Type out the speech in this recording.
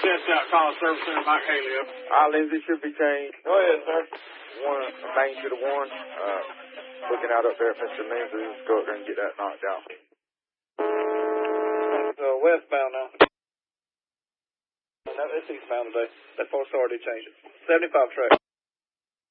chest out, call service center, Mike Haley up. Lindsay should be changed. Go ahead, sir. Main to the one. Looking out up there at Mr. Lindsay. Let's go up there and get that knocked out. Westbound now. No, it's eastbound today. That 4's already changed it. 75 track.